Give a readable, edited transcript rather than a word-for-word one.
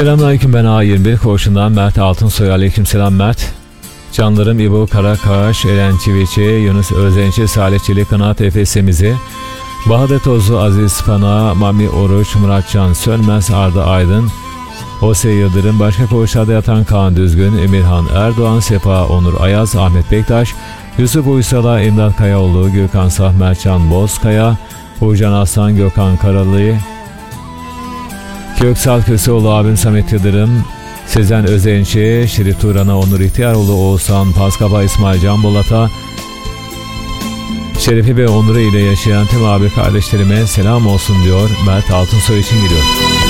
Selamünaleyküm, ben A21 Koğuşu'ndan Mert Altınsoy. Aleykümselam Mert. Canlarım İbo Karakaş, Eren Çiviçi, Yunus Özençi, Salih Çelik, Kanaat Efesimizi, Bahadır Tozlu, Aziz Pana, Mami Oruç, Muratcan Sönmez, Arda Aydın, Ose Yıldırım, başka koğuşlarda yatan Kaan Düzgün, Emirhan Erdoğan, Sefa Onur Ayaz, Ahmet Bektaş, Yusuf Uysal'a, İmdat Kayaoğlu, Gökhan Sah, Mertcan Bozkaya, Uğurcan Aslan, Gökhan Karalı, Köksal Köseoğlu, abim Samet Yıldırım, Sezen Özençi, Şerif Turan'a, Onur İhtiyaroğlu, Oğuzhan Paskaba, İsmail Can Bolat'a, Şerefi ve onuru ile yaşayan tüm abi kardeşlerime selam olsun diyor. Mert Altınsoy için gidiyor.